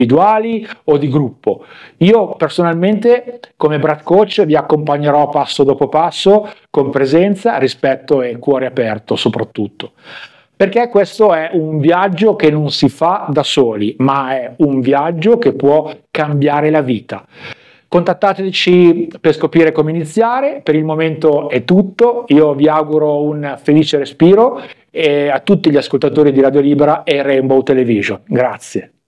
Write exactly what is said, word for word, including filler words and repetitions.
individuali o di gruppo. Io personalmente come Brad Coach vi accompagnerò passo dopo passo con presenza, rispetto e cuore aperto soprattutto. Perché questo è un viaggio che non si fa da soli, ma è un viaggio che può cambiare la vita. Contattateci per scoprire come iniziare, per il momento è tutto, io vi auguro un felice respiro e a tutti gli ascoltatori di Radio Libera e Rainbow Television. Grazie.